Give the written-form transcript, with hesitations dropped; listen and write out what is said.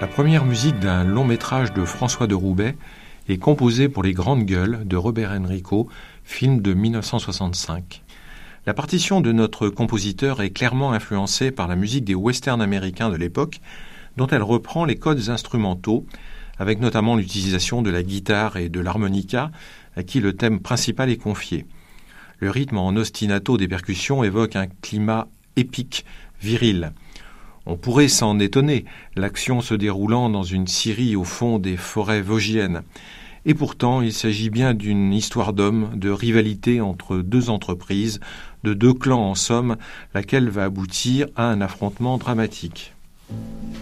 première musique d'un long métrage de François de Roubaix est composée pour Les Grandes Gueules de Robert Enrico, film de 1965. La partition de notre compositeur est clairement influencée par la musique des westerns américains de l'époque, dont elle reprend les codes instrumentaux, avec notamment l'utilisation de la guitare et de l'harmonica, à qui le thème principal est confié. Le rythme en ostinato des percussions évoque un climat épique, viril. On pourrait s'en étonner, l'action se déroulant dans une scierie au fond des forêts vosgiennes. Et pourtant, il s'agit bien d'une histoire d'hommes, de rivalité entre deux entreprises, de deux clans en somme, laquelle va aboutir à un affrontement dramatique.